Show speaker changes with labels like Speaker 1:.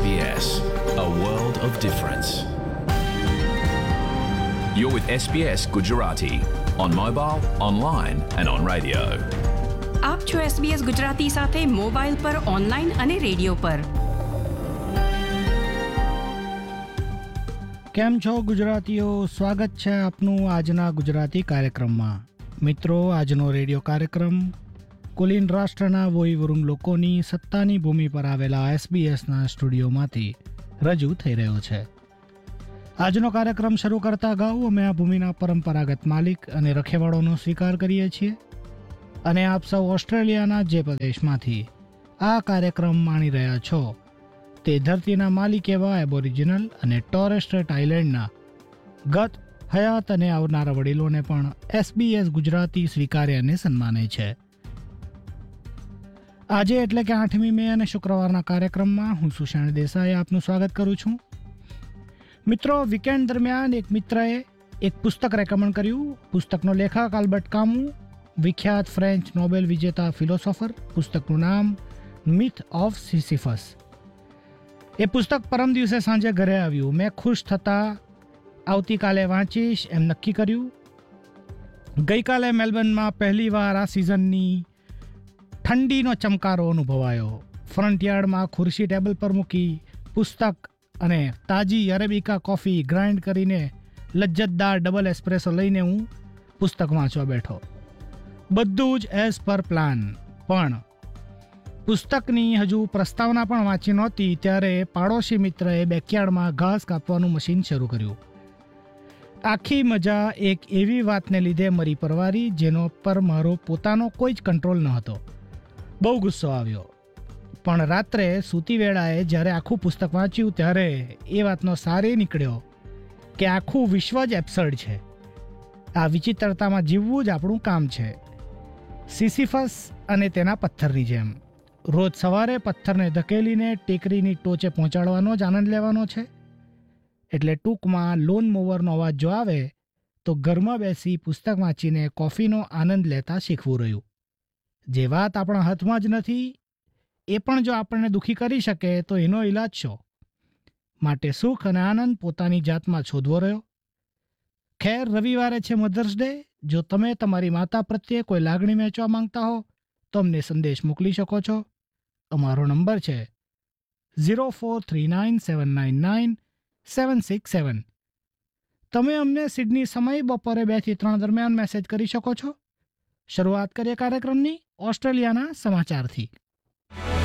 Speaker 1: SBS, a world of difference. You're with SBS Gujarati on mobile, online and on radio.
Speaker 2: આપ છો SBS Gujarati સાથે mobile પર, online અને radio પર.
Speaker 3: કેમ છો ગુજરાતીઓ? સ્વાગત છે આપનું આજના ગુજરાતી કાર્યક્રમમાં. મિત્રો, આજનો રેડિયો કાર્યક્રમ કુલીન રાષ્ટ્રના વોઈવરુંગ લોકોની સત્તાની ભૂમિ પર આવેલા SBSના સ્ટુડિયોમાંથી રજૂ થઈ રહ્યો છે. આજનો કાર્યક્રમ શરૂ કરતા અગાઉ અમે આ ભૂમિના પરંપરાગત માલિક અને રખેવાળોનો સ્વીકાર કરીએ છીએ અને આપ સૌ ઓસ્ટ્રેલિયાના જે પ્રદેશમાંથી આ કાર્યક્રમ માણી રહ્યા છો તે ધરતીના માલિક એવા એબોરિજિનલ અને ટોરેસ સ્ટ્રેટ આઇલેન્ડના ગત, હયાત અને આવનારા વડીલોને પણ SBS ગુજરાતી સ્વીકારે અને સન્માને છે. આજે એટલે કે 8મી મે અને શુક્રવારના કાર્યક્રમમાં હું સુષેણ દેસાઈ આપનું સ્વાગત કરું છું. મિત્રો, વીકેન્ડ દરમિયાન એક મિત્રએ એક પુસ્તક રેકમેન્ડ કર્યું. પુસ્તકનો લેખક આલ્બર્ટ કામુ, વિખ્યાત ફ્રેન્ચ નોબેલ વિજેતા ફિલોસોફર. પુસ્તકનું નામ મિથ ઓફ સિસિફસ. એ પુસ્તક પરમ દિવસે સાંજે ઘરે આવ્યું. મેં ખુશ થતા આવતીકાલે વાંચીશ એમ નક્કી કર્યું. ગઈકાલે મેલબર્નમાં પહેલીવાર આ સિઝનની ઠંડીનો ચમકારો અનુભવાયો. ફ્રન્ટ યાર્ડમાં ખુરશી ટેબલ પર મૂકી પુસ્તક અને તાજી અરેબિકા કોફી ગ્રાઇન્ડ કરીને લજ્જતદાર ડબલ એસ્પ્રેસો લઈને હું પુસ્તક વાંચવા બેઠો. બધું જ એઝ પર પ્લાન. પણ પુસ્તકની હજુ પ્રસ્તાવના પણ વાંચી નહોતી ત્યારે પાડોશી મિત્રએ બેકયાર્ડમાં ઘાસ કાપવાનું મશીન શરૂ કર્યું. આખી મજા એક એવી વાતને લીધે મરી પરવારી જેનો પર મારો પોતાનો કોઈ જ કંટ્રોલ ન હતો. બહુ ગુસ્સો આવ્યો. પણ રાત્રે સૂતી વેળાએ જ્યારે આખું પુસ્તક વાંચ્યું ત્યારે એ વાતનો સાર એ નીકળ્યો કે આખું વિશ્વ જ એબ્સર્ડ છે. આ વિચિત્રતામાં જીવવું જ આપણું કામ છે. સિસિફસ અને તેના પથ્થરની જેમ રોજ સવારે પથ્થરને ધકેલીને ટેકરીની ટોચે પહોંચાડવાનો જ આનંદ લેવાનો છે. એટલે ટૂંકમાં લોન મોવરનો અવાજ જો આવે તો ઘરમાં બેસી પુસ્તક વાંચીને કોફીનો આનંદ લેતા શીખવું રહ્યું. જે વાત આપણા હાથમાં જ નથી એ પણ જો આપણને દુઃખી કરી શકે તો એનો ઈલાજ શો? માટે સુખ અને આનંદ પોતાની જાતમાં શોધવો રહ્યો. ખેર, રવિવારે છે મધર્સ ડે. જો તમે તમારી માતા પ્રત્યે કોઈ લાગણી વહેંચવા માંગતા હો તો અમને સંદેશ મોકલી શકો છો. અમારો નંબર છે 0439799767. તમે અમને સિડની સમય બપોરે 2 થી 3 દરમિયાન મેસેજ કરી શકો છો. શરૂઆત કરીએ કાર્યક્રમની ઓસ્ટ્રેલિયાના સમાચારથી.